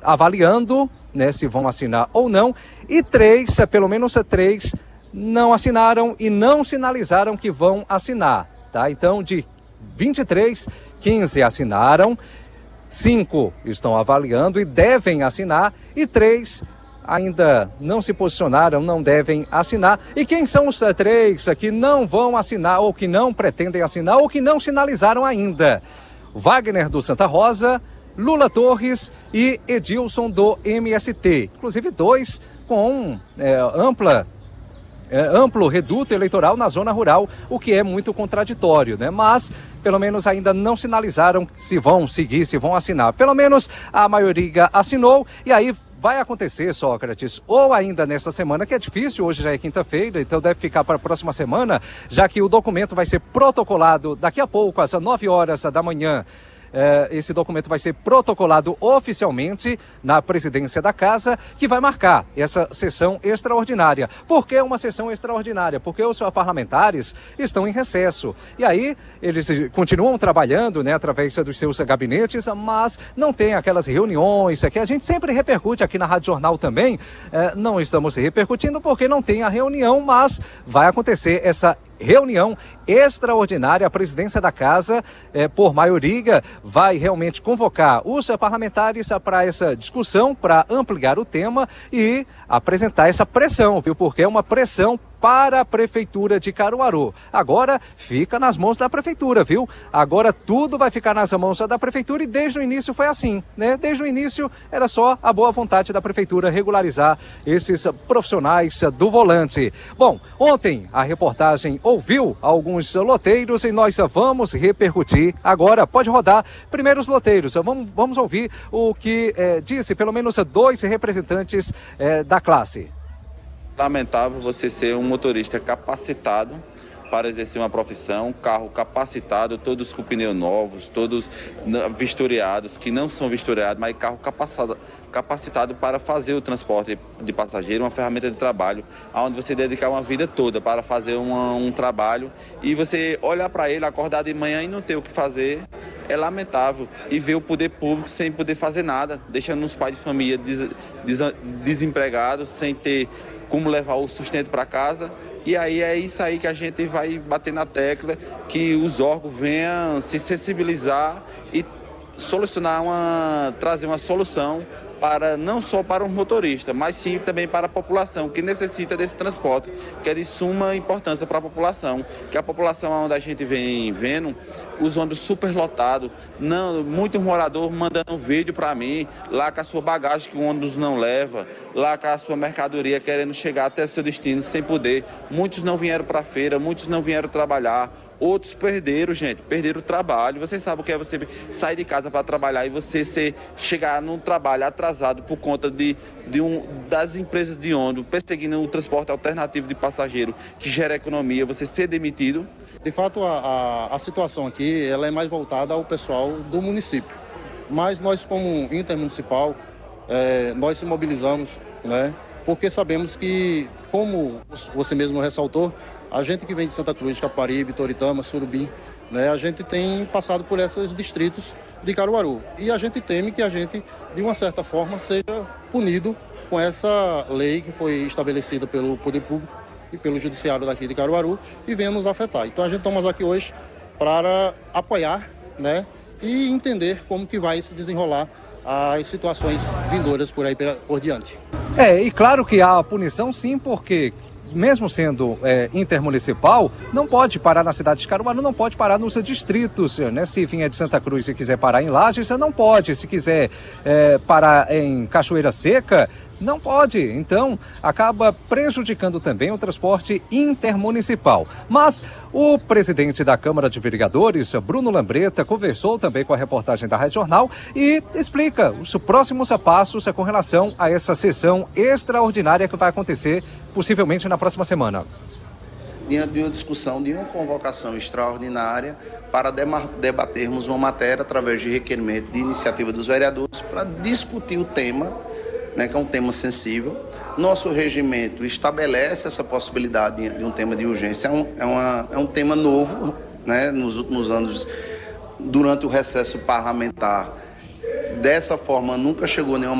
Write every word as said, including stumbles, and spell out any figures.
avaliando, né, se vão assinar ou não, e três, pelo menos três, não assinaram e não sinalizaram que vão assinar, tá? Então, de vinte e três, quinze assinaram, cinco estão avaliando e devem assinar, e três ainda não se posicionaram, não devem assinar. E quem são os três que não vão assinar, ou que não pretendem assinar, ou que não sinalizaram ainda? Wagner do Santa Rosa, Lula Torres e Edilson do M S T. Inclusive dois com é, ampla... É, amplo reduto eleitoral na zona rural, o que é muito contraditório, né? Mas, pelo menos, ainda não sinalizaram se vão seguir, se vão assinar. Pelo menos a maioria assinou, e aí vai acontecer, Sócrates, ou ainda nesta semana, que é difícil, hoje já é quinta-feira, então deve ficar para a próxima semana, já que o documento vai ser protocolado daqui a pouco, às nove horas da manhã. É, esse documento vai ser protocolado oficialmente na presidência da casa, que vai marcar essa sessão extraordinária. Por que uma sessão extraordinária? Porque os parlamentares estão em recesso. E aí eles continuam trabalhando, né, através dos seus gabinetes, mas não tem aquelas reuniões que a gente sempre repercute aqui na Rádio Jornal também. É, não estamos repercutindo porque não tem a reunião, mas vai acontecer essa reunião extraordinária. A presidência da casa, é, por maioria, vai realmente convocar os parlamentares para essa discussão, para ampliar o tema e apresentar essa pressão, viu? Porque é uma pressão para a Prefeitura de Caruaru. Agora fica nas mãos da Prefeitura, viu? Agora tudo vai ficar nas mãos da Prefeitura, e desde o início foi assim, né? Desde o início era só a boa vontade da Prefeitura regularizar esses profissionais do volante. Bom, ontem a reportagem ouviu alguns loteiros e nós vamos repercutir agora. Pode rodar. Primeiros loteiros, vamos, vamos ouvir o que eh, disse pelo menos dois representantes eh, da classe. Lamentável você ser um motorista capacitado para exercer uma profissão, carro capacitado, todos com pneus novos, todos vistoriados, que não são vistoriados, mas carro capacitado, capacitado para fazer o transporte de passageiro, uma ferramenta de trabalho, onde você dedicar uma vida toda para fazer uma, um trabalho, e você olhar para ele, acordar de manhã e não ter o que fazer, é lamentável. E ver o poder público sem poder fazer nada, deixando os pais de família des, des, desempregados, sem ter como levar o sustento para casa. E aí é isso aí que a gente vai bater na tecla, que os órgãos venham se sensibilizar e solucionar uma, trazer uma solução para, não só para os motoristas, mas sim também para a população que necessita desse transporte, que é de suma importância para a população, que a população onde a gente vem vendo, os ônibus superlotados, não, muitos moradores mandando um vídeo para mim, lá com a sua bagagem que o ônibus não leva, lá com a sua mercadoria querendo chegar até seu destino sem poder. Muitos não vieram para a feira, muitos não vieram trabalhar. Outros perderam, gente, perderam o trabalho. Você sabe o que é você sair de casa para trabalhar e você ser, chegar num trabalho atrasado por conta de, de um, das empresas de ônibus, perseguindo o transporte alternativo de passageiro, que gera economia, você ser demitido? De fato, a, a, a situação aqui ela é mais voltada ao pessoal do município. Mas nós, como intermunicipal, é, nós se mobilizamos, né? Porque sabemos que, como você mesmo ressaltou, a gente que vem de Santa Cruz, Caparibe, Toritama, Surubim, né, a gente tem passado por esses distritos de Caruaru. E a gente teme que a gente, de uma certa forma, seja punido com essa lei que foi estabelecida pelo Poder Público e pelo Judiciário daqui de Caruaru e venha nos afetar. Então a gente estamos aqui hoje para apoiar, né, e entender como que vai se desenrolar as situações vindouras por aí por diante. É, e claro que há punição sim, porque mesmo sendo é, intermunicipal, não pode parar na cidade de Caruaru, não pode parar nos distritos, né? Se vier de Santa Cruz e quiser parar em Lages, você não pode. Se quiser é, parar em Cachoeira Seca, não pode. Então, acaba prejudicando também o transporte intermunicipal. Mas o presidente da Câmara de Vereadores, Bruno Lambreta, conversou também com a reportagem da Rádio Jornal e explica os próximos passos com relação a essa sessão extraordinária que vai acontecer possivelmente na próxima semana. Diante de uma discussão, de uma convocação extraordinária para debatermos uma matéria através de requerimento de iniciativa dos vereadores para discutir o tema, né, que é um tema sensível. Nosso regimento estabelece essa possibilidade de um tema de urgência. É um, é uma, é um tema novo, né, nos últimos anos, durante o recesso parlamentar. Dessa forma, nunca chegou nenhuma